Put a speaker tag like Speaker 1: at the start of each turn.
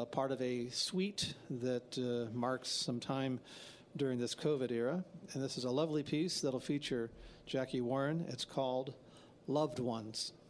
Speaker 1: part of a suite that marks some time during this COVID era. And this is a lovely piece that'll feature Jackie Warren. It's called Loved Ones.